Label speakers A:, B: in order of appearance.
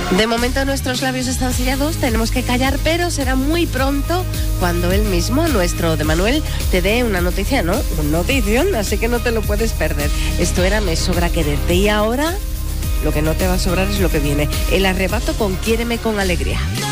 A: De momento nuestros labios están sellados, tenemos que callar, pero será muy pronto cuando él mismo, nuestro de Manuel, te dé una noticia, ¿no? Una notición, así que no te lo puedes perder. Esto era Me Sobra Quererte y ahora lo que no te va a sobrar es lo que viene. El arrebato con Quiéreme con Alegría.